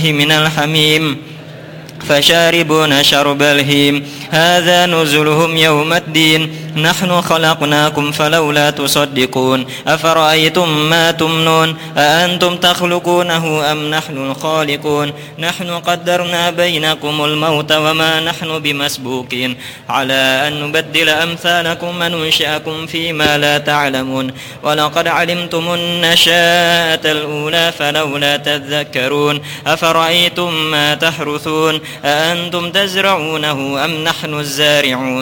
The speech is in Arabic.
من الحميم فشاربون شرب الهيم هذا نزلهم يوم الدين نحن خلقناكم فلولا تصدقون أفرأيتم ما تمنون أأنتم تخلقونه أم نحن الخالقون نحن قدرنا بينكم الموت وما نحن بمسبوقين على أن نبدل أمثالكم وننشئكم فيما لا تعلمون ولقد علمتم النشاءة الأولى فلولا تذكرون أفرأيتم ما تحرثون أأنتم تزرعونه أم نحن الزارعون